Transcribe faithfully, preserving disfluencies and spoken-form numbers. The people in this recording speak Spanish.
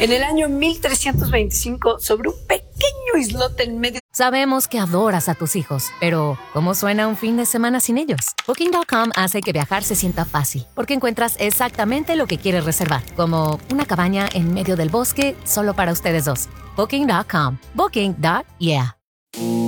en el año mil trescientos veinticinco sobre un pequeño islote en medio. Sabemos que adoras a tus hijos, pero ¿cómo suena un fin de semana sin ellos? Booking punto com hace que viajar se sienta fácil, porque encuentras exactamente lo que quieres reservar, como una cabaña en medio del bosque solo para ustedes dos. Booking punto com. Booking. Yeah.